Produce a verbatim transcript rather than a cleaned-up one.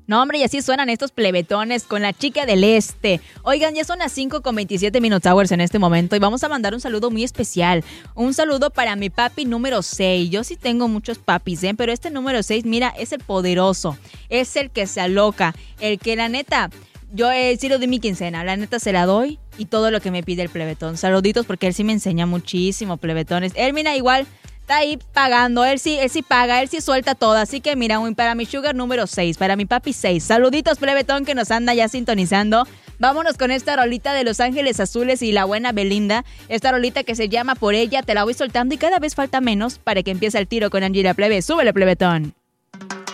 No, hombre, y así suenan estos plebetones con la chica del este. Oigan, ya son las cinco con veintisiete Minutes Hours en este momento y vamos a mandar un saludo muy especial. Un saludo para mi papi número seis. Yo sí tengo muchos papis, ¿eh? Pero este número seis, mira, es el poderoso. Es el que se aloca. El que, la neta, yo eh, sí lo doy mi quincena. La neta se la doy y todo lo que me pide el plebetón. Saluditos porque él sí me enseña muchísimo, plebetones. Él, mira, igual... está ahí pagando, él sí, él sí paga, él sí suelta todo. Así que mira, para mi sugar número seis, para mi papi seis. Saluditos, plebetón, que nos anda ya sintonizando. Vámonos con esta rolita de Los Ángeles Azules y la buena Belinda. Esta rolita que se llama Por Ella, te la voy soltando y cada vez falta menos para que empiece el tiro con Angie la plebe. Súbele, plebetón.